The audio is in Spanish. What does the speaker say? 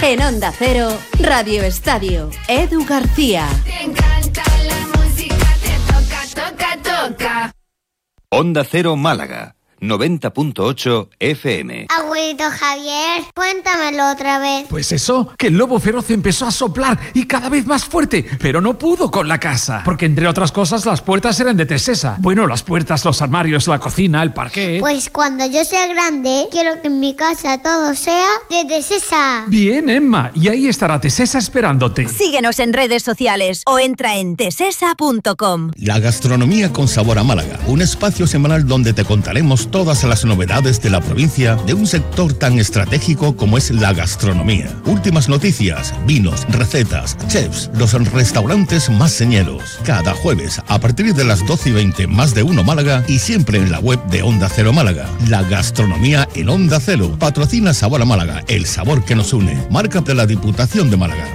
En Onda Cero, Radio Estadio, Edu García. Te encanta la música, te toca. Onda Cero Málaga, 90.8 FM. Abuelito Javier, cuéntamelo otra vez. Pues eso, que el lobo feroz empezó a soplar y cada vez más fuerte, pero no pudo con la casa, porque entre otras cosas las puertas eran de Tesesa. Bueno, las puertas, los armarios, la cocina, el parquet. Pues cuando yo sea grande, quiero que en mi casa todo sea de Tesesa. Bien, Emma, y ahí estará Tesesa esperándote. Síguenos en redes sociales o entra en tesesa.com. La gastronomía con sabor a Málaga, un espacio semanal donde te contaremos todas las novedades de la provincia de un sector tan estratégico como es la gastronomía. Últimas noticias, vinos, recetas, chefs, los restaurantes más señeros. Cada jueves a partir de las 12:20 Más de Uno Málaga y siempre en la web de Onda Cero Málaga. La gastronomía en Onda Cero. Patrocina Sabor a Málaga, el sabor que nos une. Marca de la Diputación de Málaga.